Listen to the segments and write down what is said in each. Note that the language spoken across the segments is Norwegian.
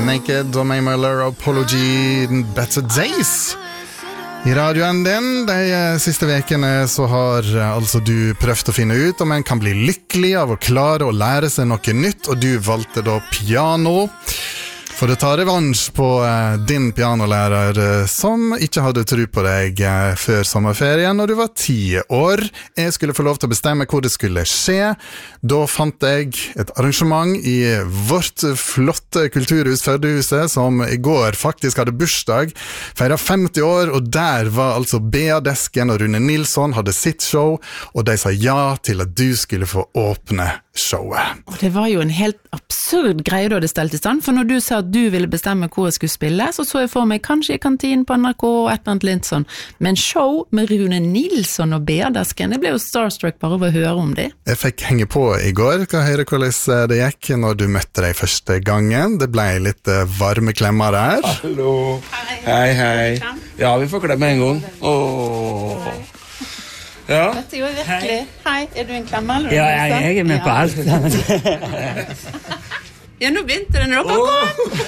Naked og May Muller Apology Better Days I radioen din. De siste vekene så har altså du prøvd å finne ut om en kan bli lykkelig av å klare å lære seg noe nytt, og du valgte da piano. For å ta revansj på din pianolærer som ikke hadde tro på deg før sommerferien når du var 10 år. Jeg skulle få lov til å bestemme hvor det skulle skje. Da fant jeg et arrangement I vårt flotte kulturhus Førdehuset som I går faktisk hadde bursdag, feiret 50 år, og der var altså Bea Desken og Rune Nilsson hadde sitt show, og de sa ja til at du skulle få åpne showet. Og det var jo en helt absurd greie da det stelte I stand, for når du sa at du ville bestemme hvor jeg skulle spille, så jeg for meg kanskje I kantinen på NRK og et eller annet litt sånn. Men show med Rune Nilsson og Bea Desken, det ble jo starstruck bare av å høre om det. Jeg fikk henge på I går. Kan høre hvordan det gikk når du møtte deg første gangen. Det ble litt varme klemmer der. Hallo. Hei. Ja, vi får klemme en gang. Åh. Ja. Dette jo virkelig. Hei, du en klemmer? Eller ja, jeg med på alt. Ja, nå begynte det når dere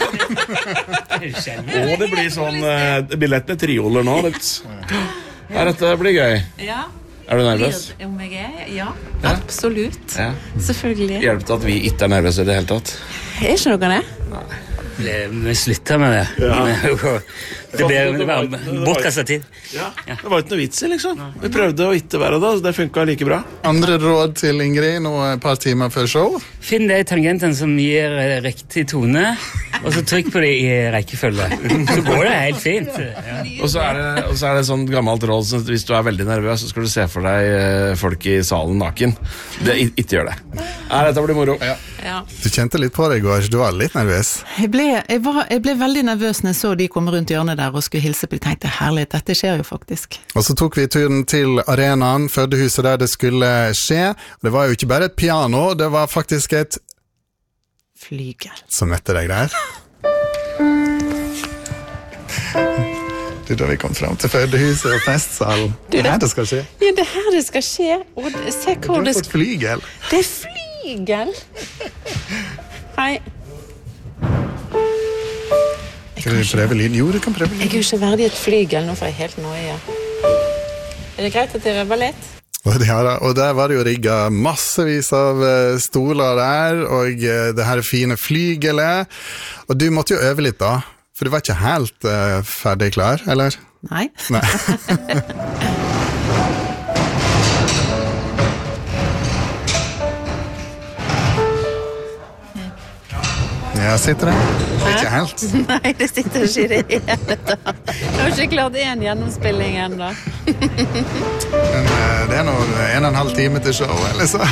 Det blir sånn billett med trioler nå. Dette blir gøy. Ja. Du nervøs? Om jeg ja, absolutt. Ja. Selvfølgelig. Hjelp til at vi ikke nervøse I det hele tatt. Ikke noe det? Nei. Vi slutter med det. Ja. Det blir bortkastet tid. Ja, det var ikke noe vits I, liksom. Vi prøvde å ikke være det, så det funket like bra. Andre råd til Ingrid nå et par timer før show? Finn de tangentene som gir riktig tone, og så trykk på det I rekkefølge. Så går det helt fint. Ja. Og så det sånn gammelt råd, så hvis du veldig nervøs, så skal du se for deg folk I salen naken. Ikke gjør det. Dette blir moro. Ja. Du kjente litt på det I går, du var litt nervøs. Jeg ble veldig nervøs når jeg så de komme rundt hjørnet der og skulle hilse på. Jeg tenkte, herlig, dette skjer jo faktisk. Og så tok vi turen til arenaen, Førdehuset der det skulle skje. Det var jo ikke bare et piano, det var faktisk et flygel som møtte deg der. Da vi kom frem til Førdehuset og festsalen. Det her det skal skje. Ja, det her det skal skje. Og se hvor det skal... flygel. Det flygel. Hei. Skal du prøve lyd? Jo, du kan prøve lyd. Jeg jo ikke verdig et flygel, nå får jeg helt noe igjen. Det greit at jeg røver litt? Og der var det jo rigget massevis av stoler der, og det her fine flygelet. Og du måtte jo øve litt da, for du var ikke helt ferdig klar, eller? Nei. Ja, sitter det? Det ikke helt. Nei, det sitter ikke I det hele tatt. Jeg har ikke klart en gjennomspilling enda. Men det noe 1,5 time til show, eller så?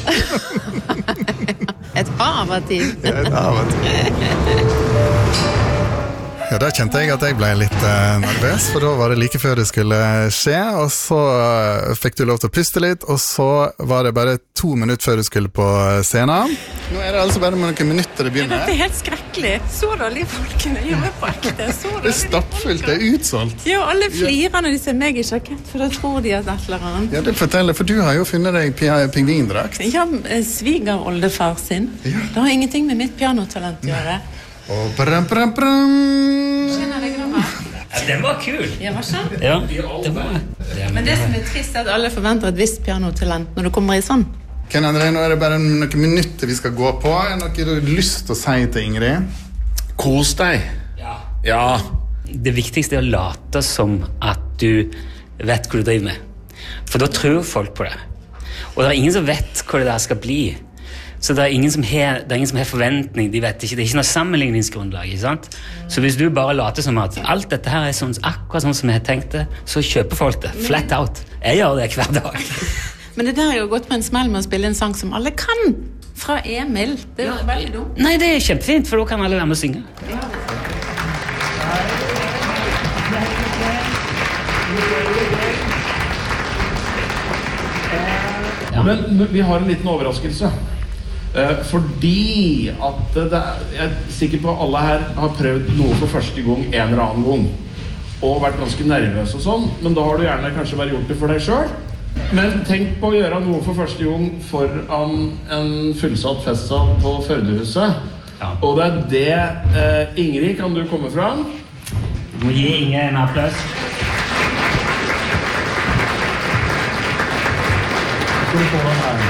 Et hav av tid. Ja, et hav av tid. Ja, da kjente jeg at jeg ble litt nervøs, for da var det like før det skulle skje, og så fikk du lov til å puste litt, og så var det bare 2 minutter før du skulle på scenen. Nå det altså bare med noen minutter det begynner. Ja, dette helt skrekkelig. Så dårlig folkene gjør på ekte. Det stappfullt, det utsolgt. Ja, alle flirer når de ser meg I sjakett, for da tror de at et eller annet. Ja, det forteller, for du har jo funnet deg pingvindrakt. Ja, svigeroldefar sin. Ja. Det har ingenting med mitt pianotalent å gjøre. Og bram. Skjønner jeg det? Ja, den var kul. Ja, hva skjer? Ja, det var. Men det som trist at alle forventer et visst pianotalent når du kommer I sånn. Ken André, nå det bare noen minutter vi skal gå på. Noe du har lyst til å si til Ingrid? Kos deg. Ja. Det viktigste å late som at du vet hva du driver med. For da tror folk på det. Og det ingen som vet hva det der skal bli. Så det ingen som har forventning, de vet ikke, det ikke noe sammenligningsgrunnlag, ikke sant? Så hvis du bare later som at alt dette her sånn, akkurat sånn som jeg tenkte, så kjøper folk det, flat out. Jeg gjør det hver dag. Men det der jo gått med en smell med å spille en sang som alle kan, fra Emil. Det veldig dumt. Nei, det kjempefint, for da kan alle være med å synge. Men vi har en liten overraskelse. Fordi at jeg er sikker på at alle her har prøvd noe for første gang en eller annen gang og vært ganske nervøs og sånn, men da har du gjerne kanskje vært gjort det for deg selv. Men tenk på å gjøre noe for første gang foran en fullsatt festsal på Førdehuset Og det Ingrid, kan du komme fram? Du må gi Inge en applaus. Skal du få den her?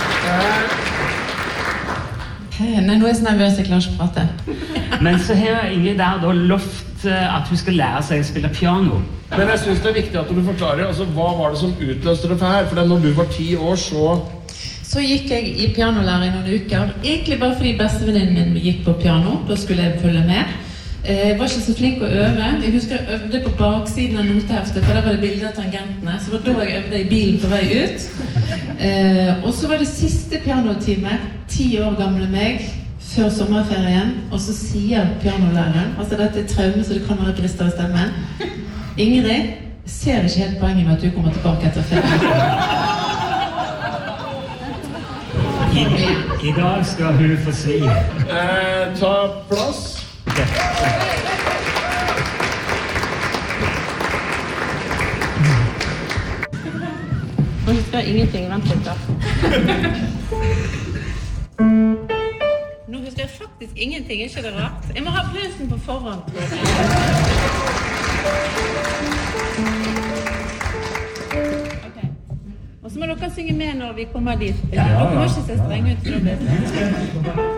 Nei, nå så nervøs, jeg klarer ikke å prate. Men så har Ingrid der da lovt at hun skal lære seg å spille piano. Men jeg synes det viktig at du forklarer, altså, hva var det som utløste det for her? For når du var 10 år, Så gikk jeg i pianolærer i noen uker, egentlig bare fordi bestevenninnen min gikk på piano, da skulle jeg følge med. Jeg var ikke så flink å øve. Jeg husker jeg øvde på baksiden av noteheftet, for der var det bilder av tangentene, så var det da jeg øvde i bilen på vei ut. Og så var det siste pianotime, 10 år gamle meg, før sommerferien, og så sier pianolæreren, altså dette traume, så det kan være brister i stemmen. Ingrid, jeg ser ikke helt poenget med at du kommer tilbake etter ferien. I dag skal hun få svi. ta plass. Nå husker jeg ingenting, vent litt da. Nå husker jeg faktisk ingenting, ikke det rart? Jeg må ha applausen på forhånd. Ok. Og så må dere synge med når vi kommer dit. Dere må ikke se streng ut, for da blir det.